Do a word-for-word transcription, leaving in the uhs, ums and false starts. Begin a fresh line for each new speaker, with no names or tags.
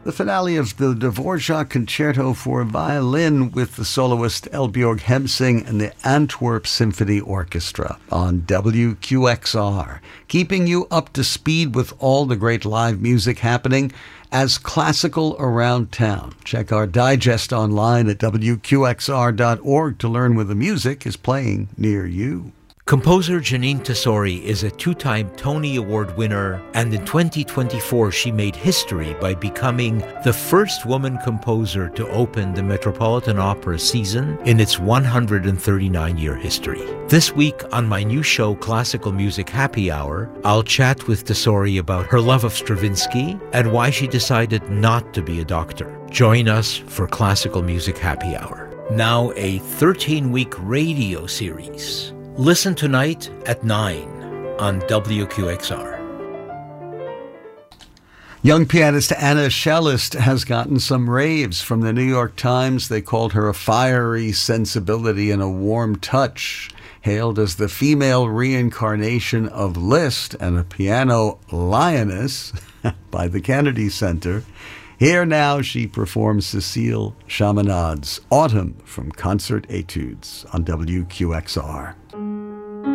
The finale of the Dvorak Concerto for Violin with the soloist Elbjorg Hemsing and the Antwerp Symphony Orchestra on W Q X R, keeping you up to speed with all the great live music happening as classical around town. Check our digest online at W Q X R dot org to learn where the music is playing near you.
Composer Jeanine Tesori is a two-time Tony Award winner, and in twenty twenty-four she made history by becoming the first woman composer to open the Metropolitan Opera season in its one hundred thirty-nine year history. This week on my new show, Classical Music Happy Hour, I'll chat with Tesori about her love of Stravinsky and why she decided not to be a doctor. Join us for Classical Music Happy Hour. Now a thirteen-week radio series. Listen tonight at nine on W Q X R.
Young pianist Anna Cellist has gotten some raves from the New York Times. They called her a fiery sensibility and a warm touch, hailed as the female reincarnation of Liszt and a piano lioness by the Kennedy Center. Here now she performs Cécile Chaminade's Autumn from Concert Etudes on W Q X R.